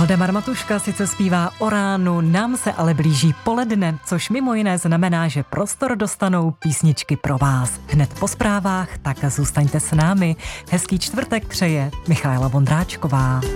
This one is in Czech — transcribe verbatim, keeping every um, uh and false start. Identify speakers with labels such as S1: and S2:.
S1: Valdemar Matuška sice zpívá o ránu, nám se ale blíží poledne, což mimo jiné znamená, že prostor dostanou písničky pro vás. Hned po zprávách, tak zůstaňte s námi. Hezký čtvrtek přeje Michaela Vondráčková.